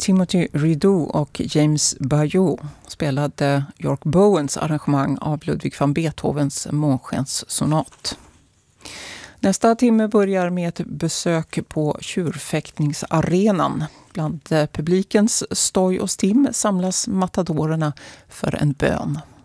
Timothy Rideau och James Bayou spelade York Bowens arrangemang av Ludwig van Beethovens Månskenssonat. Nästa timme börjar med ett besök på tjurfäktningsarenan. Bland publikens stoj och stim samlas matadorerna för en bön.